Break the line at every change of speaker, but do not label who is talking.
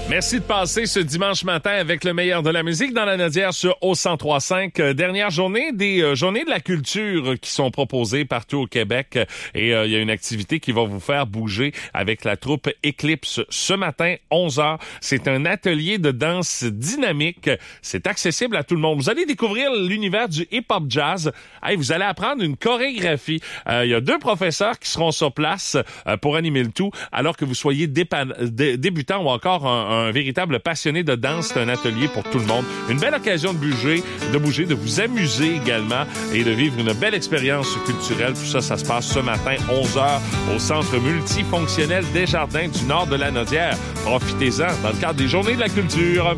Merci de passer ce dimanche matin avec le meilleur de la musique dans la Nodière sur au 103.5. Dernière journée des journées de la culture qui sont proposées partout au Québec. Et il y a une activité qui va vous faire bouger avec la troupe Eclipse ce matin, 11h. C'est un atelier de danse dynamique. C'est accessible à tout le monde. Vous allez découvrir l'univers du hip-hop jazz. Hey, vous allez apprendre une chorégraphie. Il y a 2 professeurs qui seront sur place pour animer le tout, alors que vous soyez débutant ou encore un véritable passionné de danse. C'est un atelier pour tout le monde. Une belle occasion de bouger, de vous amuser également et de vivre une belle expérience culturelle. Tout ça, ça se passe ce matin, 11h, au Centre multifonctionnel Desjardins du nord de la Nodière. Profitez-en dans le cadre des Journées de la culture.